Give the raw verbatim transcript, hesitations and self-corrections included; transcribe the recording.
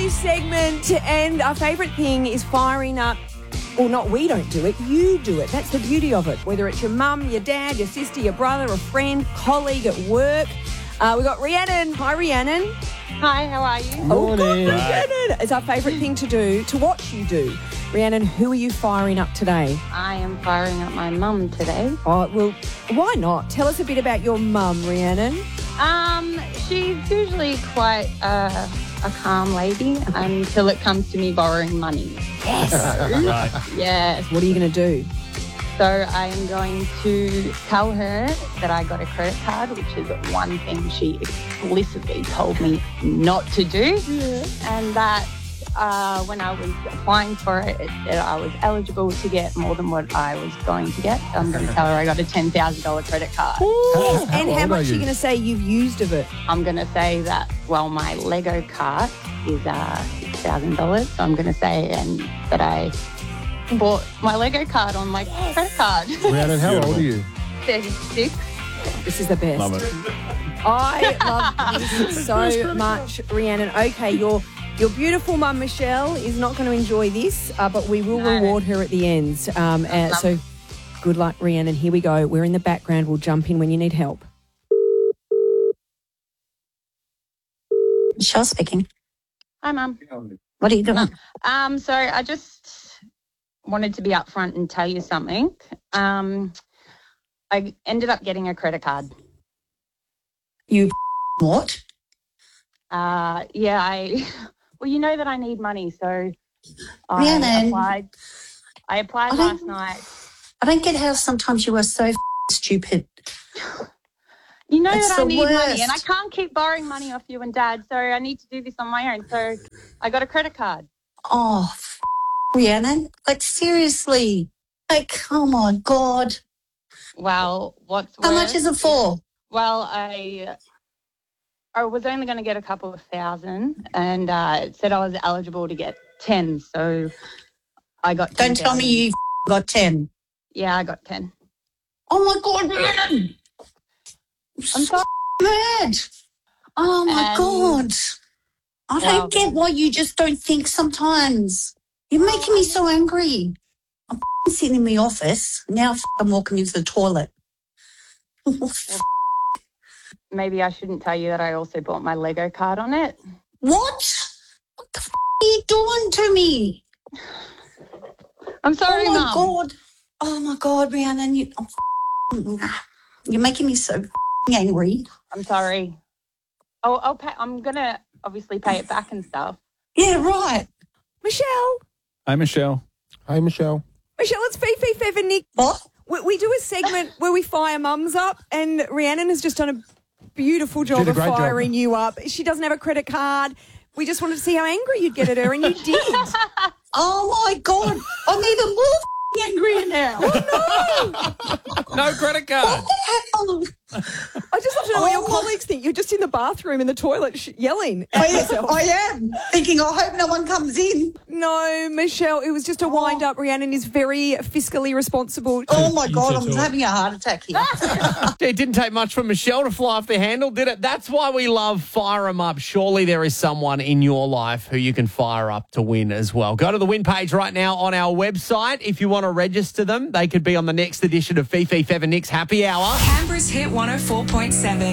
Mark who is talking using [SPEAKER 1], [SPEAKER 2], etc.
[SPEAKER 1] this segment, and our favourite thing is firing up. Well, not we don't do it, you do it. That's the beauty of it. Whether it's your mum, your dad, your sister, your brother, a friend, colleague at work. Uh, we've got Rhiannon. Hi, Rhiannon.
[SPEAKER 2] Hi, how are you?
[SPEAKER 1] Oh, good, Rhiannon. It's our favourite thing to do, to watch you do. Rhiannon, who are you firing up today?
[SPEAKER 2] I am firing up my mum today.
[SPEAKER 1] Oh, well, why not? Tell us a bit about your mum, Rhiannon.
[SPEAKER 2] Um, she's usually quite uh, a calm lady until it comes to me borrowing money.
[SPEAKER 1] Yes.
[SPEAKER 3] Right.
[SPEAKER 2] Yes.
[SPEAKER 1] What are you going to do?
[SPEAKER 2] So I am going to tell her that I got a credit card, which is one thing she explicitly told me not to do.
[SPEAKER 1] Yeah.
[SPEAKER 2] And that uh, when I was applying for it, it said I was eligible to get more than what I was going to get. So I'm going to tell her I got a ten thousand dollars credit card.
[SPEAKER 1] How, and how
[SPEAKER 3] old
[SPEAKER 1] much
[SPEAKER 3] are
[SPEAKER 1] are you
[SPEAKER 3] you?
[SPEAKER 1] going to say you've used of it?
[SPEAKER 2] I'm going to say that, well, my Lego cart is uh, six thousand dollars. So I'm going to say and that I bought my Lego card on my credit card.
[SPEAKER 3] Rhiannon, how old are you?
[SPEAKER 2] thirty-six.
[SPEAKER 1] This is the best.
[SPEAKER 3] Love it.
[SPEAKER 1] I love this so much, Rhiannon. Okay, your your beautiful mum, Michelle, is not going to enjoy this, uh, but we will
[SPEAKER 2] No.
[SPEAKER 1] reward her at the end. Um, uh, so good luck, Rhiannon. Here we go. We're in the background. We'll jump in when you need help.
[SPEAKER 4] Michelle speaking.
[SPEAKER 2] Hi, Mum.
[SPEAKER 4] What are you doing?
[SPEAKER 2] Um, so I just wanted to be upfront and tell you something. Um, I ended up getting a credit card.
[SPEAKER 4] You what?
[SPEAKER 2] Uh, yeah, I. Well, you know that I need money, so I
[SPEAKER 4] Rhiannon.
[SPEAKER 2] applied. I applied
[SPEAKER 4] I
[SPEAKER 2] last
[SPEAKER 4] don't-
[SPEAKER 2] night.
[SPEAKER 4] I don't get how sometimes you are so stupid.
[SPEAKER 2] You know
[SPEAKER 4] It's
[SPEAKER 2] that I
[SPEAKER 4] the
[SPEAKER 2] need money,
[SPEAKER 4] worst.
[SPEAKER 2] and I can't keep borrowing money off you and Dad, so I need to do this on my own. So I got a credit card.
[SPEAKER 4] Oh, f- Rhiannon. Like, seriously. Like, oh my God.
[SPEAKER 2] Well, what's
[SPEAKER 4] How
[SPEAKER 2] worse,
[SPEAKER 4] much is it for?
[SPEAKER 2] Well, I I was only going to get a couple of thousand, and uh, it said I was eligible to get ten. So I got.
[SPEAKER 4] Don't tell me you f- got ten.
[SPEAKER 2] Yeah, I got ten.
[SPEAKER 4] Oh my God, Rhiannon.
[SPEAKER 2] I'm sorry.
[SPEAKER 4] Mad. Oh my
[SPEAKER 2] Um,
[SPEAKER 4] God. I don't
[SPEAKER 2] well-
[SPEAKER 4] get why you just don't think sometimes. You're making me so angry. I'm f- sitting in the office. Now f- I'm walking into the toilet.
[SPEAKER 2] Maybe I shouldn't tell you that I also bought my Lego card on it.
[SPEAKER 4] What? What the f- are you doing to me?
[SPEAKER 2] I'm sorry,
[SPEAKER 4] oh my
[SPEAKER 2] Mum.
[SPEAKER 4] God. Oh my God, Rhiannon. You, oh, f- you're making me so f- angry.
[SPEAKER 2] I'm sorry. Oh, I'll pay. I'm gonna obviously pay it back and stuff.
[SPEAKER 4] Yeah, right.
[SPEAKER 1] Michelle.
[SPEAKER 3] Hi, Michelle. Hi, Michelle.
[SPEAKER 1] Michelle, it's Fifi, Fev and Nick.
[SPEAKER 4] What?
[SPEAKER 1] We, we do a segment where we fire mums up, and Rhiannon has just done a beautiful job
[SPEAKER 3] Did a
[SPEAKER 1] of
[SPEAKER 3] great job.
[SPEAKER 1] firing you up. She doesn't have a credit card. We just wanted to see how angry you'd get at her, and you did.
[SPEAKER 4] Oh my God. I'm even more f- angry now.
[SPEAKER 3] No credit card.
[SPEAKER 4] Oh,
[SPEAKER 1] I just love to know what your
[SPEAKER 4] Oh my-
[SPEAKER 1] colleagues think. You're just in the bathroom in the toilet sh- yelling at
[SPEAKER 4] I,
[SPEAKER 1] yourself.
[SPEAKER 4] I am thinking, I hope no one comes in.
[SPEAKER 1] No, Michelle, it was just a wind up. Rhiannon is very fiscally responsible.
[SPEAKER 4] Oh my God, I'm having a heart attack here.
[SPEAKER 5] It didn't take much for Michelle to fly off the handle, did it? That's why we love Fire 'em Up. Surely there is someone in your life who you can fire up to win as well. Go to the win page right now on our website. If you want to register them, they could be on the next edition of Fifi, Fev and Nick's Happy Hour.
[SPEAKER 6] Canberra's Hit one oh four point seven.